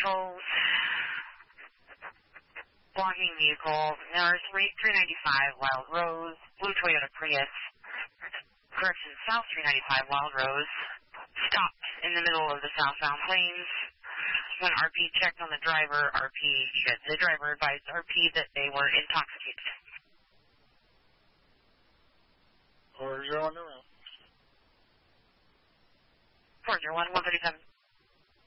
vehicles. Blocking vehicle, North 395 Wild Rose, blue Toyota Prius. Correction, South 395 Wild Rose. Stopped in the middle of the southbound lanes. When RP checked on the driver, the driver advised RP that they were intoxicated. 401 on the road. 401, 137.